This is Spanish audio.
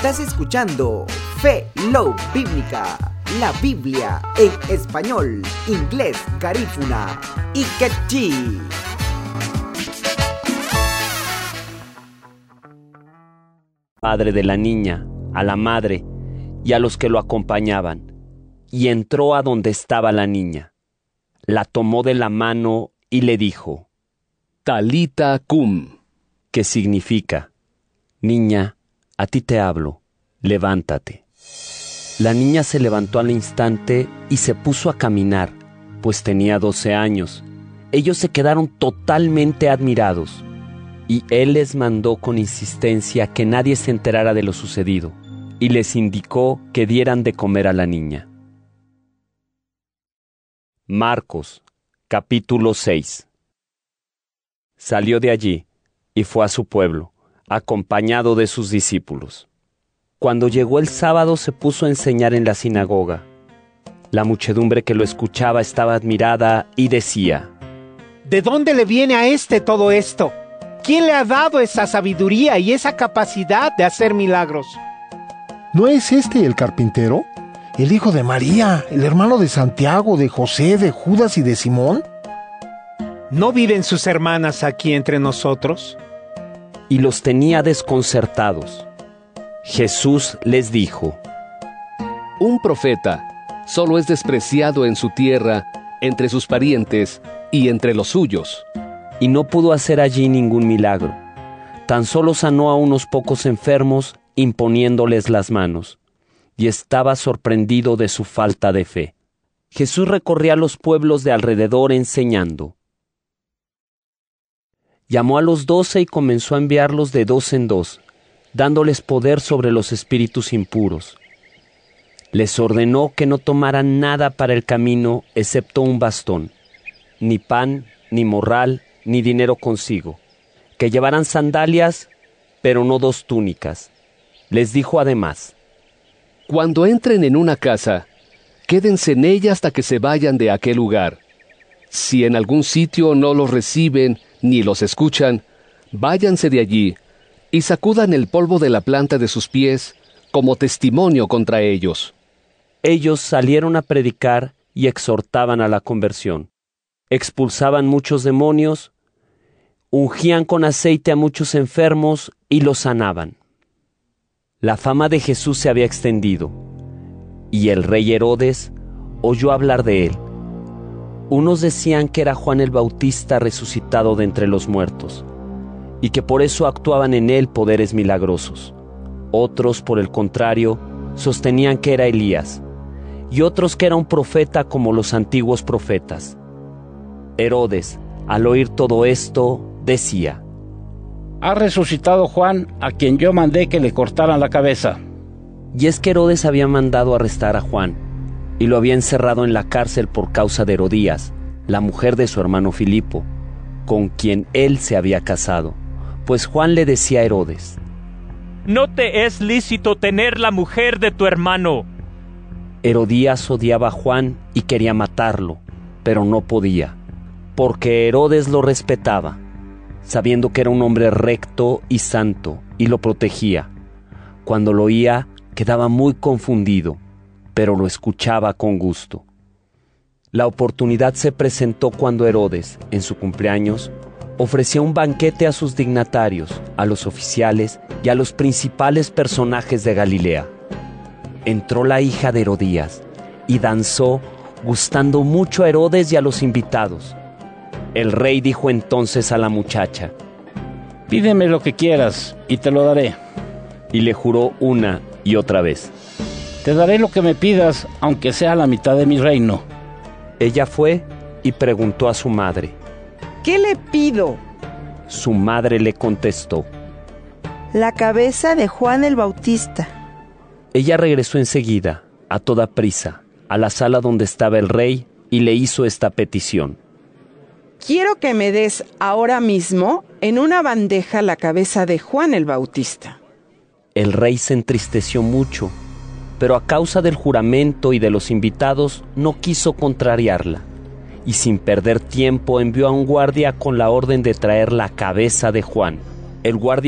Estás escuchando Fe Love Bíblica, la Biblia en español, inglés, garífuna y quechí. Padre de la niña, a la madre y a los que lo acompañaban, y entró a donde estaba la niña. La tomó de la mano y le dijo: Talita cum, que significa: Niña, a ti te hablo, levántate. La niña se levantó al instante y se puso a caminar, pues tenía 12 años. Ellos se quedaron totalmente admirados, y él les mandó con insistencia que nadie se enterara de lo sucedido, y les indicó que dieran de comer a la niña. Marcos, capítulo 6. Salió de allí y fue a su pueblo, acompañado de sus discípulos. Cuando llegó el sábado se puso a enseñar en la sinagoga. La muchedumbre que lo escuchaba estaba admirada y decía: ¿De dónde le viene a todo esto? ¿Quién le ha dado esa sabiduría y esa capacidad de hacer milagros? ¿No es este el carpintero? ¿El hijo de María, el hermano de Santiago, de José, de Judas y de Simón? ¿No viven sus hermanas aquí entre nosotros? Y los tenía desconcertados. Jesús les dijo: un profeta solo es despreciado en su tierra, entre sus parientes y entre los suyos. Y no pudo hacer allí ningún milagro. Tan solo sanó a unos pocos enfermos, imponiéndoles las manos, y estaba sorprendido de su falta de fe. Jesús recorría los pueblos de alrededor enseñando. Llamó a los 12 y comenzó a enviarlos de 2 en 2, dándoles poder sobre los espíritus impuros. Les ordenó que no tomaran nada para el camino excepto un bastón, ni pan, ni morral, ni dinero consigo, que llevaran sandalias, pero no 2 túnicas. Les dijo además: cuando entren en una casa, quédense en ella hasta que se vayan de aquel lugar. Si en algún sitio no los reciben ni los escuchan, váyanse de allí y sacudan el polvo de la planta de sus pies como testimonio contra ellos. Ellos salieron a predicar y exhortaban a la conversión. Expulsaban muchos demonios, ungían con aceite a muchos enfermos y los sanaban. La fama de Jesús se había extendido, y el rey Herodes oyó hablar de él. Unos decían que era Juan el Bautista resucitado de entre los muertos, y que por eso actuaban en él poderes milagrosos. Otros, por el contrario, sostenían que era Elías, y otros que era un profeta como los antiguos profetas. Herodes, al oír todo esto, decía: ha resucitado Juan, a quien yo mandé que le cortaran la cabeza. Y es que Herodes había mandado arrestar a Juan, y lo había encerrado en la cárcel por causa de Herodías, la mujer de su hermano Filipo, con quien él se había casado. Pues Juan le decía a Herodes: no te es lícito tener la mujer de tu hermano. Herodías odiaba a Juan y quería matarlo, pero no podía, porque Herodes lo respetaba, sabiendo que era un hombre recto y santo, y lo protegía. Cuando lo oía, quedaba muy confundido, pero lo escuchaba con gusto. La oportunidad se presentó cuando Herodes, en su cumpleaños, ofrecía un banquete a sus dignatarios, a los oficiales y a los principales personajes de Galilea. Entró la hija de Herodías y danzó, gustando mucho a Herodes y a los invitados. El rey dijo entonces a la muchacha: pídeme lo que quieras y te lo daré. Y le juró una y otra vez: te daré lo que me pidas, aunque sea la mitad de mi reino. Ella fue y preguntó a su madre: ¿qué le pido? Su madre le contestó: la cabeza de Juan el Bautista. Ella regresó enseguida, a toda prisa, a la sala donde estaba el rey, y le hizo esta petición: quiero que me des ahora mismo en una bandeja la cabeza de Juan el Bautista. El rey se entristeció mucho, pero a causa del juramento y de los invitados no quiso contrariarla, y sin perder tiempo envió a un guardia con la orden de traer la cabeza de Juan. El guardia